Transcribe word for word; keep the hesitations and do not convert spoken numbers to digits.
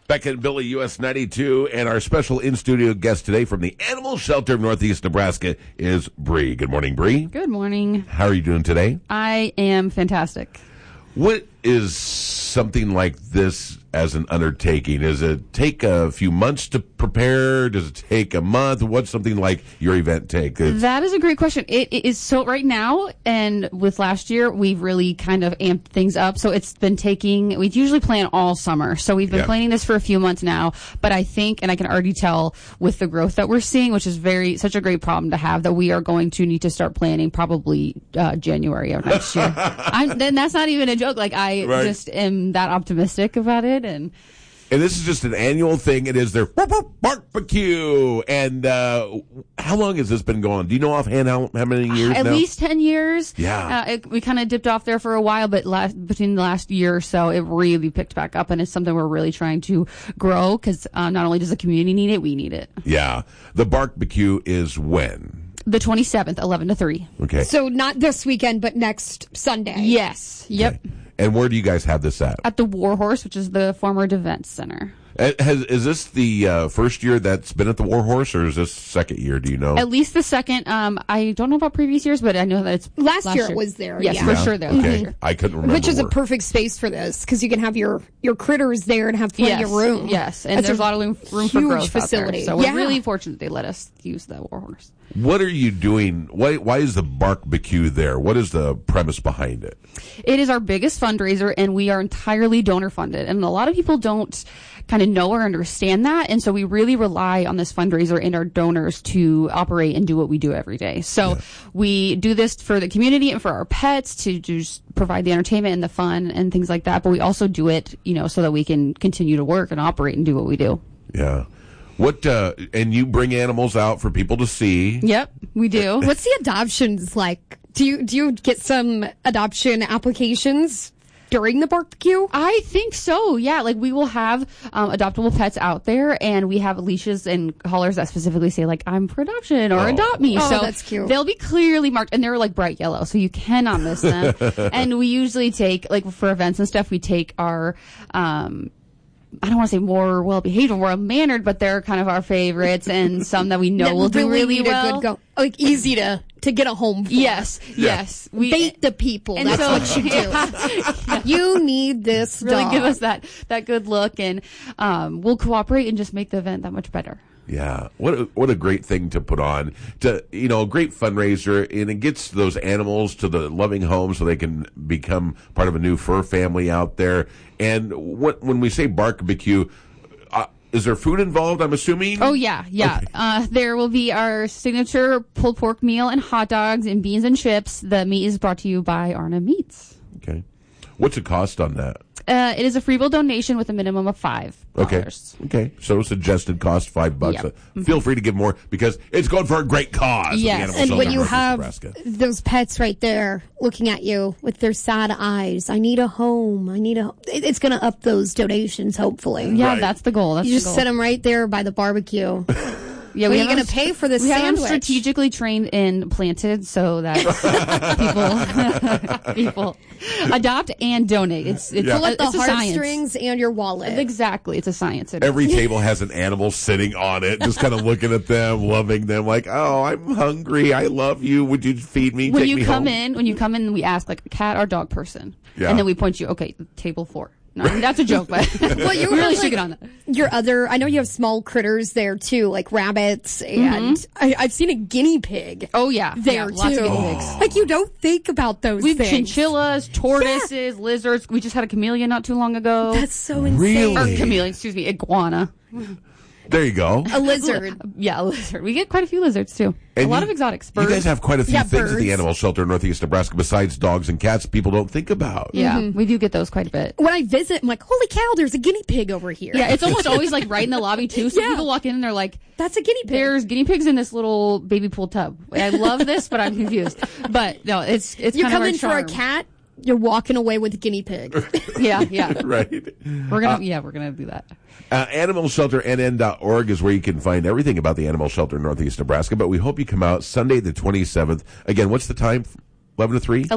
Back at Billy U S ninety-two, and our special in-studio guest today from the Animal Shelter of Northeast Nebraska is Bree. Good morning, Bree. Good morning. How are you doing today? I am fantastic. What is something like this as an undertaking? Does it take a few months to prepare? Does it take a month? What's something like your event take? It's- That is a great question. It, it is so right now, and with last year, we've really kind of amped things up. So it's been taking, we usually plan all summer. So we've been Yeah. planning this for a few months now. But I think, and I can already tell with the growth that we're seeing, which is very, such a great problem to have, that we are going to need to start planning probably uh, January of next year. I'm, then that's not even a joke. Like, I Right. just am that optimistic about it. And And this is just an annual thing. It is their barbecue. And uh, how long has this been going on? Do you know offhand how, how many years At now? least ten years. Yeah. Uh, it, we kind of dipped off there for a while, but last, between the last year or so, it really picked back up, and it's something we're really trying to grow because uh, not only does the community need it, we need it. Yeah. The barbecue is when? The twenty-seventh, eleven to three. Okay. So not this weekend, but next Sunday. Yes. Yep. Okay. And where do you guys have this at? At the Warhorse, which is the former Defense Center. Uh, Has, is this the uh, first year that's been at the Warhorse, or is this second year? Do you know? At least the second. Um, I don't know about previous years, but I know that it's Last year it was there, Yes, yeah. for Yeah? sure. There. Okay. For sure. I couldn't remember. Which is a where. perfect space for this because you can have your, your critters there and have plenty Yes, of room. yes, and That's there's a lot of room, room for huge growth facility. out there. So Yeah. we're really fortunate they let us use the Warhorse. What are you doing? Why, why is the barbecue there? What is the premise behind it? It is our biggest fundraiser, and we are entirely donor funded. And a lot of people don't kind of know or understand that. And so we really rely on this fundraiser and our donors to operate and do what we do every day. So Yeah. we do this for the community and for our pets to just provide the entertainment and the fun and things like that. But we also do it, you know, so that we can continue to work and operate and do what we do. Yeah. What, uh, and you bring animals out for people to see. Yep, we do. What's the adoptions like? Do you do you get some adoption applications during the barbecue? I think so. Yeah, like we will have um, adoptable pets out there, and we have leashes and collars that specifically say like "I'm for adoption" or Oh. "Adopt me." Oh, so that's cute. They'll be clearly marked, and they're like bright yellow, so you cannot miss them. And we usually take like for events and stuff, we take our. Um, I don't want to say more well behaved or well mannered, but they're kind of our favorites and some that we know That will do really need well. a good go, like easy to to get a home for. Yes, yes. We Bait the people. and That's so- what you do. Yeah. You need this really dog. give us that that good look, and um, we'll cooperate and just make the event that much better. Yeah, what a, what a great thing to put on. To you know, a great fundraiser, and it gets those animals to the loving home so they can become part of a new fur family out there. And what when we say barbecue, uh, is there food involved? I'm assuming. Oh yeah, yeah. Okay. Uh, there will be our signature pulled pork meal and hot dogs and beans and chips. The meat is brought to you by Arna Meats. Okay. What's the cost on that? Uh, it is a free will donation with a minimum of five Okay. dollars. Okay. So suggested cost five bucks. Yep. Uh, Feel free to give more because it's going for a great cause. with the Yes. Animal And Shelter when of you Northeast have Nebraska. those pets right there looking at you with their sad eyes, I need a home. I need a. it- It's going to up those donations, hopefully. Yeah, Right. that's the goal. That's You the just goal. set them right there by the barbecue. Yeah, What are you have gonna them- pay for this We have them sandwich? strategically trained and planted so that people people adopt and donate. It's it's, Yeah. Pull a, up the it's a science. heartstrings and your wallet. Exactly, it's a science. It Every is. table has an animal sitting on it, just kind of looking at them, loving them, like, "Oh, I'm hungry. I love you. Would you feed me? when Take you me come home?" in, when you come in, we ask like cat or dog person, Yeah. and then we point you. Okay, table four. No, I mean, that's a joke, but Well, you we really have, should like, get on that. Your other, I know you have small critters there too, like rabbits, and I, I've seen a guinea pig. Oh yeah, there yeah, too. lots of guinea pigs. Like you don't think about those We've things. chinchillas, tortoises, lizards. We just had a chameleon not too long ago. That's so insane. Really? or chameleon, excuse me, iguana. There you go. A lizard. Yeah, a lizard. We get quite a few lizards too. And a lot you- of exotics. You Birds. guys have quite a few Yeah, things at the birds. Animal Shelter in Northeast Nebraska besides dogs and cats people don't think about. Yeah, we do get those quite a bit. When I visit, I'm like, holy cow, there's a guinea pig over here. Yeah, it's almost always like right in the lobby too. So Yeah. people walk in and they're like, That's a guinea pig. "There's guinea pigs in this little baby pool tub." I love this, but I'm confused. But no, it's it's you kind come of our in for a charm. cat, you're walking away with a guinea pig. Yeah, yeah. Right. We're gonna yeah, we're gonna do that. Uh, animal shelter n n dot org is where you can find everything about the Animal Shelter in Northeast Nebraska. But we hope you come out Sunday the twenty-seventh. Again, what's the time? eleven to three?